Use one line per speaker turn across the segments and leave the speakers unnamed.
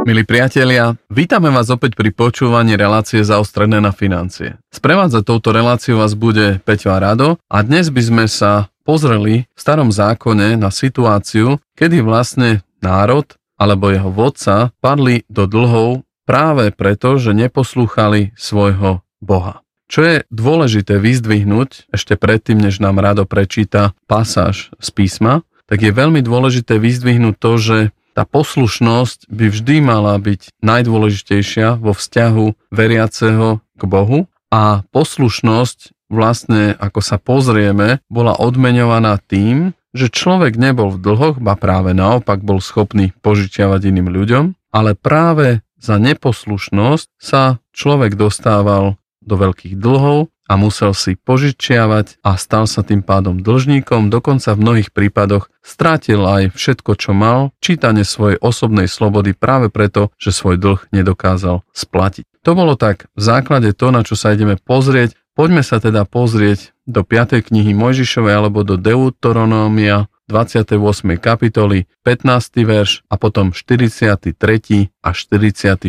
Milí priatelia, vítame vás opäť pri počúvaní relácie Zaostrené na financie. Sprevádzať touto reláciu vás bude Peťo a Rado a dnes by sme sa pozreli v starom zákone na situáciu, kedy vlastne národ alebo jeho vodca padli do dlhov práve preto, že neposlúchali svojho Boha. Čo je dôležité vyzdvihnúť ešte predtým, než nám Rado prečíta pasáž z písma, tak je veľmi dôležité vyzdvihnúť to, že tá poslušnosť by vždy mala byť najdôležitejšia vo vzťahu veriaceho k Bohu a poslušnosť vlastne, ako sa pozrieme, bola odmeňovaná tým, že človek nebol v dlhoch, ba práve naopak bol schopný požičiavať iným ľuďom, ale práve za neposlušnosť sa človek dostával do veľkých dlhov a musel si požičiavať a stal sa tým pádom dlžníkom, dokonca v mnohých prípadoch strátil aj všetko, čo mal, čítanie svojej osobnej slobody práve preto, že svoj dlh nedokázal splatiť. To bolo tak v základe to, na čo sa ideme pozrieť. Poďme sa teda pozrieť do 5. knihy Mojžišovej alebo do Deuteronómia 28. kapitoly, 15. verš a potom 43. a 44.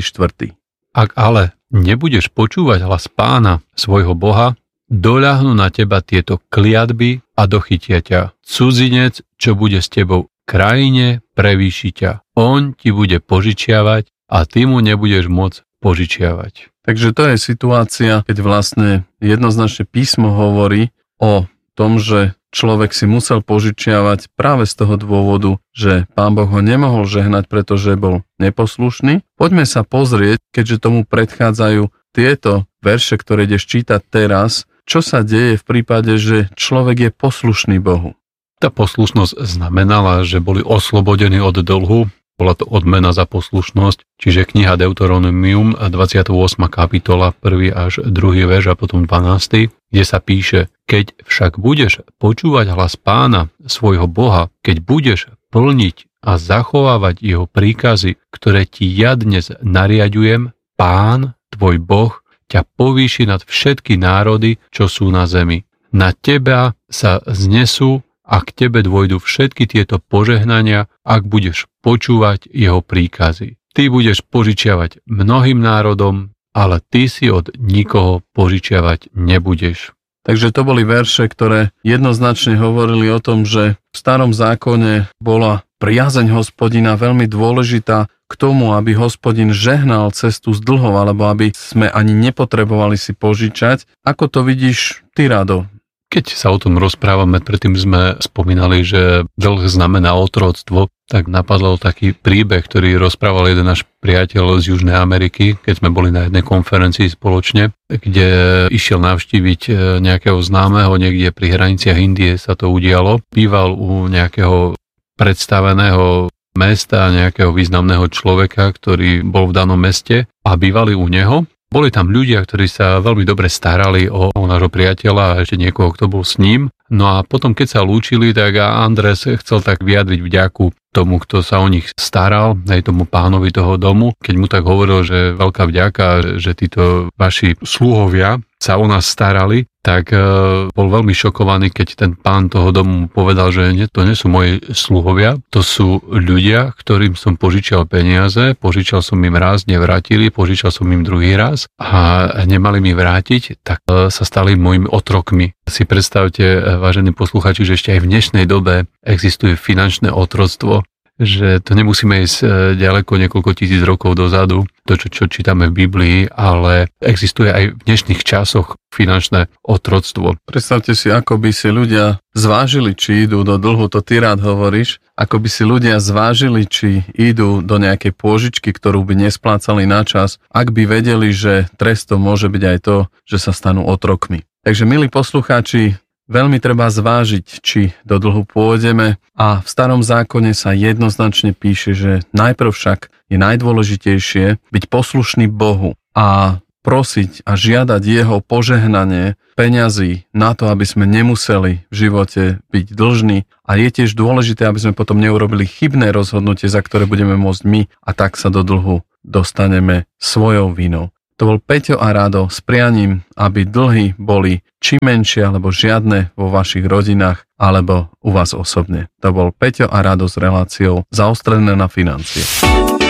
Ak ale nebudeš počúvať hlas Pána, svojho Boha, doľahnú na teba tieto kliatby a dochytia ťa. Cudzinec, čo bude s tebou v krajine, prevýši ťa. On ti bude požičiavať a ty mu nebudeš môcť požičiavať.
Takže to je situácia, keď vlastne jednoznačne písmo hovorí o tom, že človek si musel požičiavať práve z toho dôvodu, že Pán Boh ho nemohol žehnať, pretože bol neposlušný. Poďme sa pozrieť, keďže tomu predchádzajú tieto verše, ktoré ideš čítať teraz, čo sa deje v prípade, že človek je poslušný Bohu.
Tá poslušnosť znamenala, že boli oslobodení od dlhu. Bola to odmena za poslušnosť, čiže kniha Deuteronomium 28. kapitola 1. až 2. verš a potom 12. kde sa píše: Keď však budeš počúvať hlas Pána, svojho Boha, keď budeš plniť a zachovávať jeho príkazy, ktoré ti ja dnes nariaďujem, Pán, tvoj Boh, ťa povýši nad všetky národy, čo sú na zemi. Na teba sa znesú a k tebe dôjdu všetky tieto požehnania, ak budeš počúvať jeho príkazy. Ty budeš požičiavať mnohým národom, ale ty si od nikoho požičiavať nebudeš.
Takže to boli verše, ktoré jednoznačne hovorili o tom, že v starom zákone bola priazeň Hospodina veľmi dôležitá k tomu, aby Hospodin žehnal cestu z dlhov, alebo aby sme ani nepotrebovali si požičať. Ako to vidíš ty, Rado?
Keď sa o tom rozprávame, predtým sme spomínali, že dlh znamená otroctvo, tak napadol taký príbeh, ktorý rozprával jeden náš priateľ z Južnej Ameriky, keď sme boli na jednej konferencii spoločne, kde išiel navštíviť nejakého známeho, niekde pri hraniciach Indie sa to udialo. Býval u nejakého predstaveného mesta, nejakého významného človeka, ktorý bol v danom meste a bývali u neho. Boli tam ľudia, ktorí sa veľmi dobre starali o nášho priateľa a ešte niekoho, kto bol s ním. No a potom, keď sa lúčili, tak Andres chcel tak vyjadriť vďaku tomu, kto sa o nich staral, aj tomu pánovi toho domu. Keď mu tak hovoril, že veľká vďaka, že títo vaši sluhovia sa o nás starali, tak bol veľmi šokovaný, keď ten pán toho domu mu povedal, že to nie sú moji sluhovia, to sú ľudia, ktorým som požičal peniaze, požičal som im raz, nevrátili, požičal som im druhý raz a nemali mi vrátiť, tak sa stali mojimi otrokmi. Si predstavte, vážení posluchači, že ešte aj v dnešnej dobe existuje finančné otroctvo, že to nemusíme ísť ďaleko niekoľko tisíc rokov dozadu, to čo čítame v Biblii, ale existuje aj v dnešných časoch finančné otroctvo.
Predstavte si, ako by si ľudia zvážili, či idú do dlhu, to ty rád hovoríš, ako by si ľudia zvážili, či idú do nejakej pôžičky, ktorú by nesplácali na čas, ak by vedeli, že trestom môže byť aj to, že sa stanú otrokmi. Takže, milí poslucháči, veľmi treba zvážiť, či do dlhu pôjdeme a v starom zákone sa jednoznačne píše, že najprv však je najdôležitejšie byť poslušný Bohu a prosiť a žiadať jeho požehnanie peňazí na to, aby sme nemuseli v živote byť dlžní a je tiež dôležité, aby sme potom neurobili chybné rozhodnutie, za ktoré budeme môcť my a tak sa do dlhu dostaneme svojou vinou. To bol Peťo a Rado s prianím, aby dlhy boli či menšie alebo žiadne vo vašich rodinách alebo u vás osobne. To bol Peťo a Rado s reláciou Zaostrené na financie.